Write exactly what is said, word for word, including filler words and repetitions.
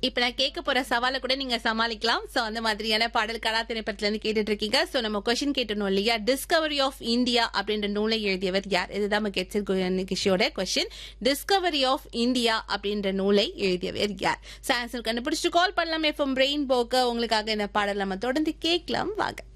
இப்ப நான் கேட்க போற சவாலை கூட நீங்க சமாளிக்கலாம். சோ அந்த மாதிரியான பாடல் கலா திரைப்படத்துல இருந்து கேட்டுட்டு இருக்கீங்க. சோ நம்ம கொஸ்டின் கேட்டணும் இல்லையா, டிஸ்கவரி ஆஃப் இந்தியா அப்படின்ற நூலை எழுதியவர் யார்? இதுதான் நம்ம கெட்ஸோட கொஸ்டின். டிஸ்கவரி ஆஃப் இந்தியா அப்படின்ற நூலை எழுதியவர் யார்? ஆன்சர் கண்டுபிடிச்சிட்டு கால் பண்ணலாம். எஃப்எம் ரெயின்போக்கு உங்களுக்காக இந்த பாடல் நம்ம தொடர்ந்து கேட்கலாம் வாங்க.